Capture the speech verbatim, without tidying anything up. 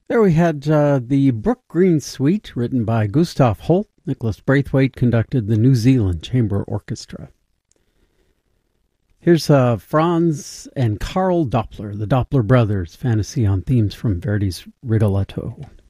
There we had uh, the Brook Green Suite, written by Gustav Holt. Nicholas Braithwaite conducted the New Zealand Chamber Orchestra. Here's uh, Franz and Karl Doppler, the Doppler brothers, fantasy on themes from Verdi's Rigoletto.